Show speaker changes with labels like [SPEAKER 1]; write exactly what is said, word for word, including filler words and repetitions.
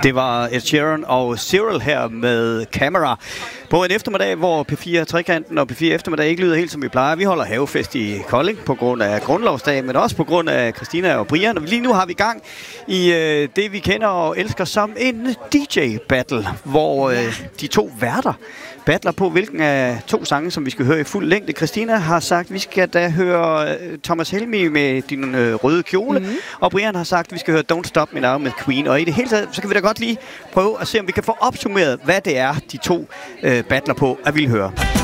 [SPEAKER 1] Det var Ed Sheeran og Cyril her med Camera. På en eftermiddag, hvor P fire Trekanten og P fire Eftermiddag ikke lyder helt som vi plejer. Vi holder havefest i Kolding på grund af grundlovsdag, men også på grund af Christina og Brian. Og lige nu har vi gang i øh, det, vi kender og elsker som en D J-battle, hvor øh, de to værter battler på, hvilken af to sange, som vi skal høre i fuld længde. Christina har sagt, at vi skal da høre Thomas Helmig med din øh, røde kjole, mm-hmm. og Brian har sagt, at vi skal høre Don't Stop Me Now med Queen. Og i det hele taget, så kan vi da godt lige prøve at se, om vi kan få opsummeret, hvad det er, de to øh, battler på, at vi vil høre.